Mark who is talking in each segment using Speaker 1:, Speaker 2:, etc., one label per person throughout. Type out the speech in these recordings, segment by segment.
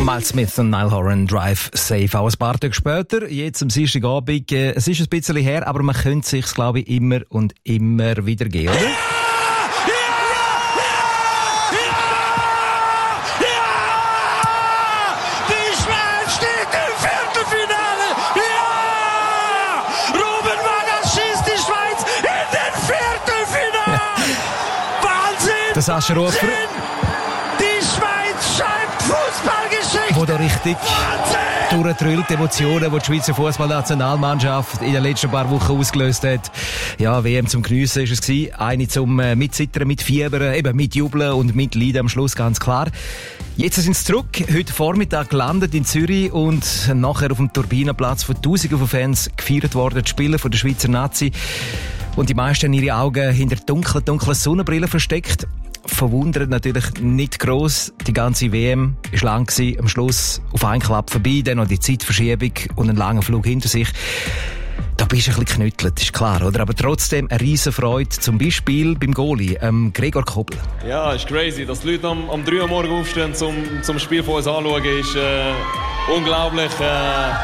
Speaker 1: Miles Smith und Niall Horan, Drive Safe. Auch ein paar Tage später, jetzt am Dienstagabend. Es ist ein bisschen her, aber man könnte sich, glaube ich, immer und immer wieder geben, oder? Der Sascha Rufer.
Speaker 2: Die Schweiz schreibt Fußballgeschichte.
Speaker 1: Wo da richtig durchdrüllt, Emotionen, die die Schweizer Fußballnationalmannschaft in den letzten paar Wochen ausgelöst hat. Ja, WM zum Geniessen ist es gewesen. Eine zum Mitzittern, mitfiebern, eben mitjubeln und mitleiden am Schluss, ganz klar. Jetzt sind sie zurück. Heute Vormittag gelandet in Zürich und nachher auf dem Turbinenplatz von Tausenden von Fans gefeiert worden. Die Spieler von der Schweizer Nazi. Und die meisten haben ihre Augen hinter dunklen Sonnenbrillen versteckt. Verwundert natürlich nicht gross. Die ganze WM war lang gewesen. Am Schluss auf einen Klapp vorbei, dann noch die Zeitverschiebung und einen langen Flug hinter sich. Da bist du ein bisschen geknüttelt, ist klar, oder? Aber trotzdem eine riesen Freude, zum Beispiel beim Goalie, Gregor Kobel.
Speaker 3: Ja, ist crazy. Dass die Leute um 3 Uhr morgens aufstehen, zum Spiel von uns anschauen, ist unglaublich. Nein.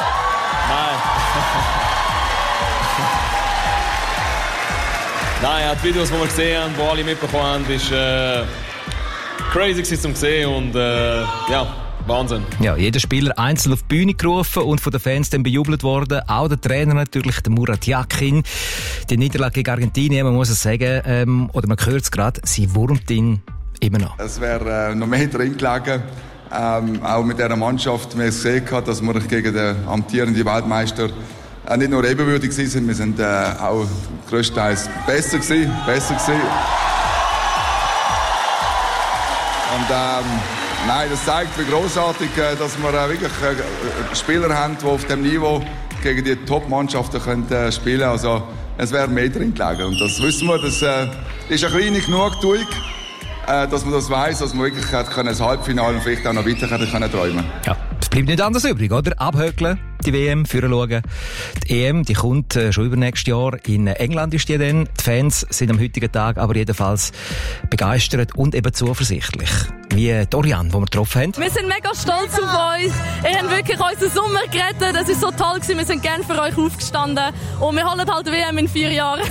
Speaker 3: Nein, die Videos, die wir gesehen haben, die alle mitbekommen haben, ist crazy zum sehen und ja, Wahnsinn.
Speaker 1: Ja, jeder Spieler einzeln auf die Bühne gerufen und von den Fans dann bejubelt worden. Auch der Trainer natürlich, der Murat Yakin. Die Niederlage gegen Argentinien, man muss es sagen, oder man hört es gerade, sie wurmt ihn immer noch.
Speaker 4: Es wäre noch mehr drin gelegen. Auch mit dieser Mannschaft, wir haben gesehen, dass wir gegen den amtierenden Weltmeister nicht nur ebenbürtig waren, wir sind auch grösstenteils besser gewesen. Und nein, das zeigt, wie grossartig, dass wir wirklich Spieler haben, die auf diesem Niveau gegen die Top-Mannschaften spielen können. Also es wäre mehr drin gelegen. Und das wissen wir, das ist eine kleine Genugtuung, dass man das weiss, dass man wirklich das Halbfinale und vielleicht auch noch weiter träumen können.
Speaker 1: Ja, es bleibt nicht anders übrig, oder? Abhökeln, die WM, führen schauen. Die EM, die kommt schon übernächstes Jahr. In England ist die dann. Die Fans sind am heutigen Tag aber jedenfalls begeistert und eben zuversichtlich. Wie Dorian, die wir getroffen haben.
Speaker 5: Wir sind mega stolz auf euch. Ihr habt wirklich unseren Sommer gerettet. Das ist so toll gewesen. Wir sind gerne für euch aufgestanden. Und wir holen halt WM in 4 Jahren.